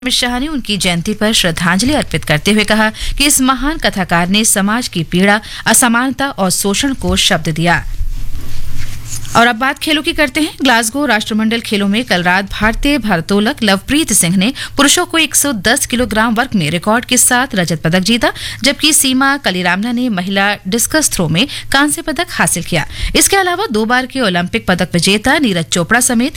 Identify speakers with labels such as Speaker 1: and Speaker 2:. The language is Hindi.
Speaker 1: अमित शाह ने उनकी जयंती पर श्रद्धांजलि अर्पित करते हुए कहा कि इस महान कथाकार ने समाज की पीड़ा, असमानता और शोषण को शब्द दिया। और अब बात खेलों की करते हैं। ग्लासगो राष्ट्रमंडल खेलों में कल रात भारतीय भारोत्तोलक लवप्रीत सिंह ने पुरुषों को 110 किलोग्राम वर्ग में रिकॉर्ड के साथ रजत पदक जीता, जबकि सीमा कलीरामना ने महिला डिस्कस थ्रो में कांस्य पदक हासिल किया। इसके अलावा 2 बार के ओलंपिक पदक विजेता नीरज चोपड़ा समेत